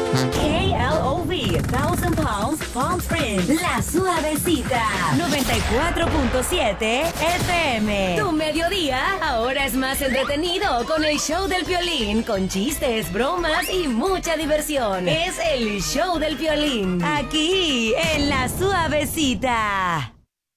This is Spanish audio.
KLOV, Thousand Palms, Palm Springs, La Suavecita, 94.7 FM. Tu mediodía ahora es más entretenido con el show del Piolín, con chistes, bromas y mucha diversión. Es el show del Piolín, aquí en La Suavecita.